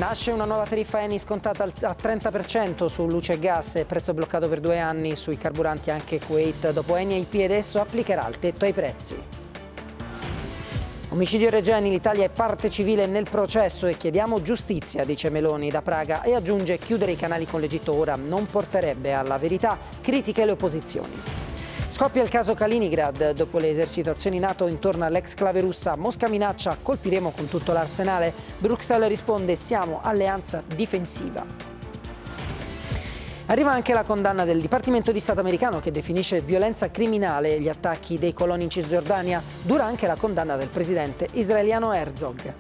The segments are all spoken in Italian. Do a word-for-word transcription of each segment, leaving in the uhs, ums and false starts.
Nasce una nuova tariffa Eni scontata al trenta per cento su luce e gas, prezzo bloccato per due anni sui carburanti anche Kuwait. Dopo Eni e I P adesso applicherà il tetto ai prezzi. Omicidio Regeni, l'Italia è parte civile nel processo e chiediamo giustizia, dice Meloni da Praga, e aggiunge chiudere i canali con l'Egitto ora non porterebbe alla verità, critiche le opposizioni. Scoppia il caso Kaliningrad, dopo le esercitazioni NATO intorno all'ex-clave russa, Mosca minaccia colpiremo con tutto l'arsenale, Bruxelles risponde siamo alleanza difensiva. Arriva anche la condanna del Dipartimento di Stato americano che definisce violenza criminale gli attacchi dei coloni in Cisgiordania, dura anche la condanna del presidente israeliano Herzog.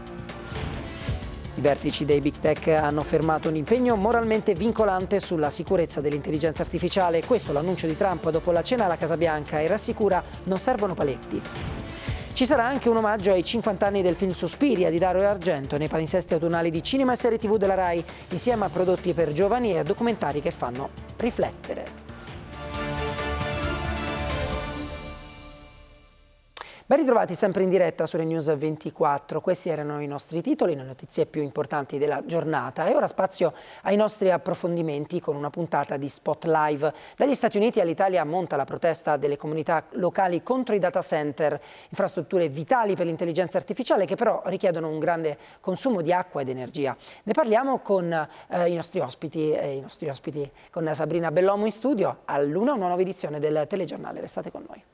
I vertici dei Big Tech hanno fermato un impegno moralmente vincolante sulla sicurezza dell'intelligenza artificiale. Questo l'annuncio di Trump dopo la cena alla Casa Bianca e rassicura non servono paletti. Ci sarà anche un omaggio ai cinquanta anni del film Suspiria di Dario Argento nei palinsesti autunnali di cinema e serie tivù della Rai, insieme a prodotti per giovani e a documentari che fanno riflettere. Ben ritrovati sempre in diretta sulle News ventiquattro, questi erano i nostri titoli, le notizie più importanti della giornata e ora spazio ai nostri approfondimenti con una puntata di Spot Live. Dagli Stati Uniti all'Italia monta la protesta delle comunità locali contro i data center, infrastrutture vitali per l'intelligenza artificiale che però richiedono un grande consumo di acqua ed energia. Ne parliamo con eh, i nostri ospiti, eh, i nostri ospiti con Sabrina Bellomo in studio, all'una una nuova edizione del telegiornale, restate con noi.